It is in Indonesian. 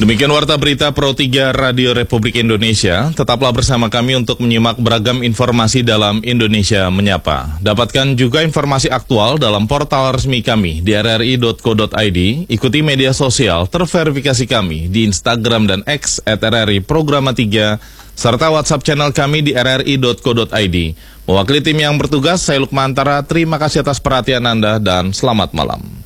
Demikian Warta Berita Pro 3 Radio Republik Indonesia. Tetaplah bersama kami untuk menyimak beragam informasi dalam Indonesia Menyapa. Dapatkan juga informasi aktual dalam portal resmi kami di rri.co.id. Ikuti media sosial terverifikasi kami di Instagram dan X @RRI Programa 3, serta WhatsApp channel kami di rri.co.id. Mewakili tim yang bertugas, saya Lukman Antara. Terima kasih atas perhatian Anda dan selamat malam.